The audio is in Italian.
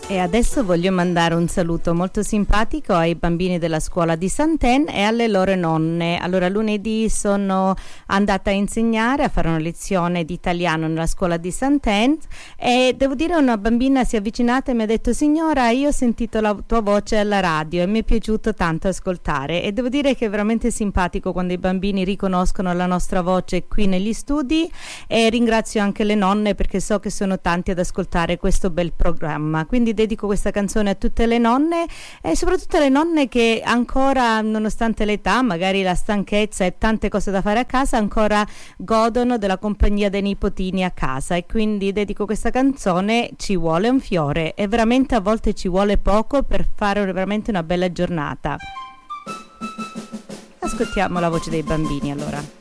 E adesso voglio mandare un saluto molto simpatico ai bambini della scuola di Saint-Ain e alle loro nonne. Allora, lunedì sono andata a insegnare, a fare una lezione di italiano nella scuola di Saint-Ain e devo dire una bambina si è avvicinata e mi ha detto: signora, io ho sentito la tua voce alla radio e mi è piaciuto tanto ascoltare. E devo dire che è veramente simpatico quando i bambini riconoscono la nostra voce qui negli studi, e ringrazio anche le nonne perché so che sono tanti ad ascoltare questo bel programma. Quindi dedico questa canzone a tutte le nonne e soprattutto alle nonne che ancora, nonostante l'età, magari la stanchezza e tante cose da fare a casa, ancora godono della compagnia dei nipotini a casa, e quindi dedico questa canzone. Ci vuole un fiore e veramente a volte ci vuole poco per fare veramente una bella giornata. Ascoltiamo la voce dei bambini allora.